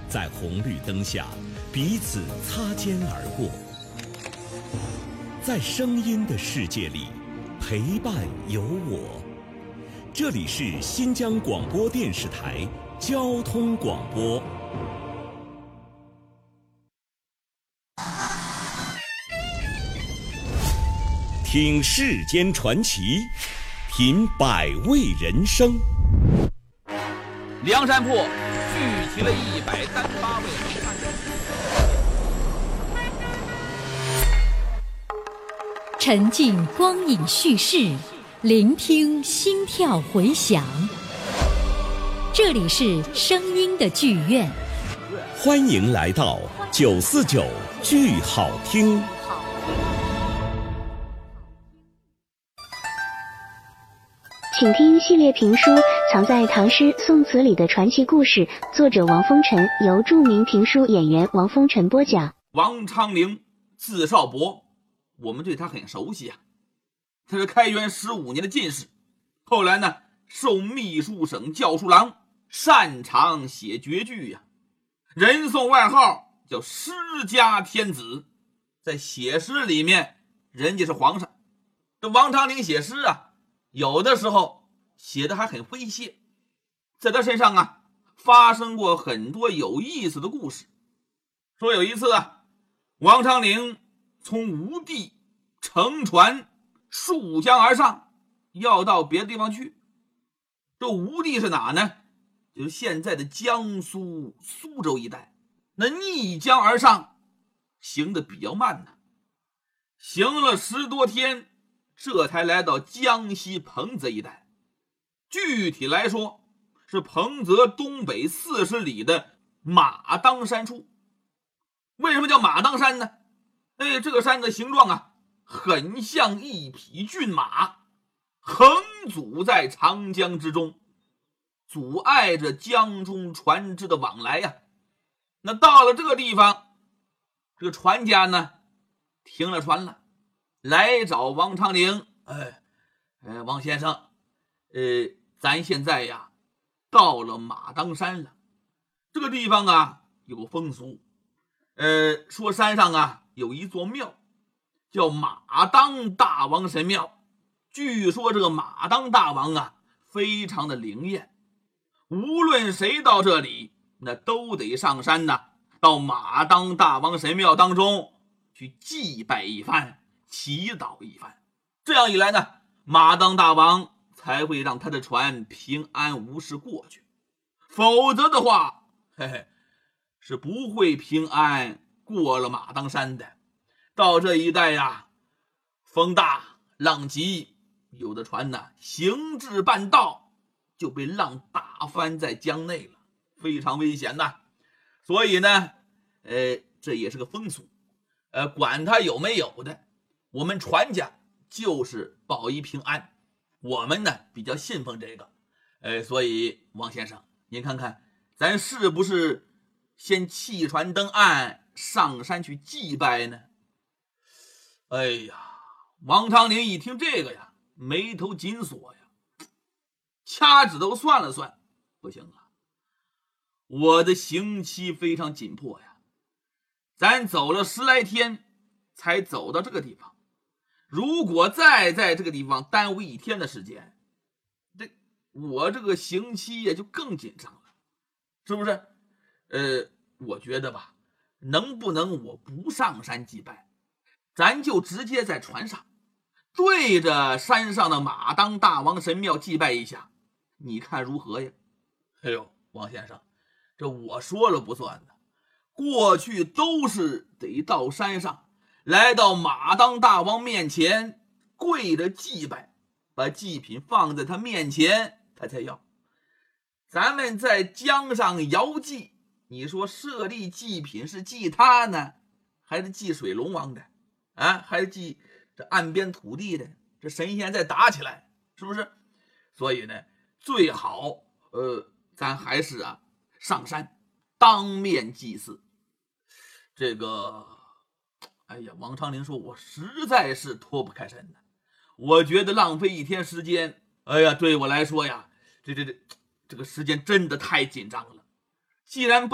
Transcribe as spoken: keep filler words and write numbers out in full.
在红绿灯下彼此擦肩而过，在声音的世界里陪伴有我。这里是新疆广播电视台交通广播。听世间传奇，品百味人生。 梁山泊聚集了一百单八位好汉， 沉浸光影叙事，聆听心跳回响。这里是声音的剧院， 欢迎来到九四九剧好听。 请听系列评书《藏在唐诗宋词里的传奇故事》，作者王风尘，由著名评书演员王风尘播讲。 王昌龄，字少伯，我们对他很熟悉啊。他是开元十五年的进士，后来呢授秘书省校书郎，擅长写绝句呀、啊，人送外号叫诗家天子。在写诗里面，人家是皇上。这王昌龄写诗啊，有的时候写的还很诙谐，在他身上啊发生过很多有意思的故事。说有一次啊，王昌龄从吴地乘船溯江而上，要到别的地方去。这吴地是哪呢？就是现在的江苏苏州一带。那逆江而上，行得比较慢呢，行了十多天，这才来到江西彭泽一带。具体来说，是彭泽东北四十里的马当山处。为什么叫马当山呢？哎，这个山的形状啊，很像一匹骏马，横阻在长江之中，阻碍着江中船只的往来呀、啊。那到了这个地方，这个船家呢停了船了，来找王昌龄。哎，哎，王先生，呃，咱现在呀到了马当山了。这个地方啊有个风俗，呃，说山上啊有一座庙，叫马当大王神庙。据说这个马当大王啊非常的灵验，无论谁到这里，那都得上山呐、啊，到马当大王神庙当中去祭拜一番，祈祷一番。这样一来呢，马当大王才会让他的船平安无事过去，否则的话，嘿嘿，是不会平安过了马当山的。到这一带呀，风大浪急，有的船呢行至半道就被浪打翻在江内了，非常危险呐。所以呢，呃，这也是个风俗，呃，管它有没有的，我们船家就是保一平安，我们呢比较信奉这个，呃，所以王先生，您看看，咱是不是先弃船登岸，上山去祭拜呢？哎呀，王昌龄一听这个呀，眉头紧锁呀，掐指头算了算，不行啊，我的刑期非常紧迫呀，咱走了十来天才走到这个地方，如果再在这个地方耽误一天的时间，这我这个刑期也就更紧张了，是不是？呃，我觉得吧，能不能我不上山祭拜，咱就直接在船上对着山上的马当大王神庙祭拜一下，你看如何呀？哎呦，王先生，这我说了不算的，过去都是得到山上，来到马当大王面前跪着祭拜，把祭品放在他面前他才要。咱们在江上遥祭，你说设立祭品是祭他呢，还是祭水龙王的啊？还是祭这岸边土地的？这神仙再打起来，是不是？所以呢，最好呃，咱还是啊上山当面祭祀。这个，哎呀，王昌龄说，我实在是脱不开身的，我觉得浪费一天时间，哎呀，对我来说呀，这这这这个时间真的太紧张了。既然不